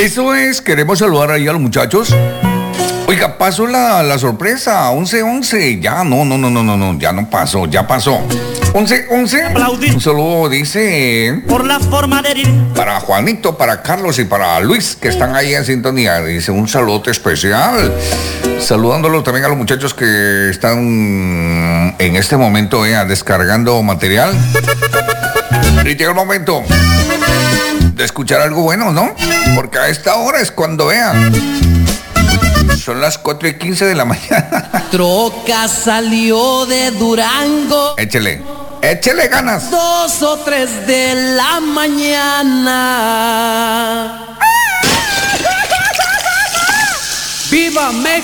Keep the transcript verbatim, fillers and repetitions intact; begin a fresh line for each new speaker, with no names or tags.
Eso es, queremos saludar ahí a los muchachos. Oiga, pasó la, la sorpresa, once once, ya, no, no, no, no, no, no, ya no pasó, ya pasó. once once, un saludo, dice,
por la forma de herir,
para Juanito, para Carlos y para Luis, que están ahí en sintonía. Dice, un saludo especial. Saludándolo también a los muchachos que están en este momento eh, descargando material. Y llega el momento de escuchar algo bueno, ¿no? Porque a esta hora es cuando vean. Son las cuatro y quince de la mañana.
Troca salió de Durango.
Échele, échele ganas.
Dos o tres de la mañana. ¡Viva México!